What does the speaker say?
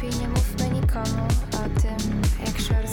Lepiej nie mówmy nikomu o tym, jak szor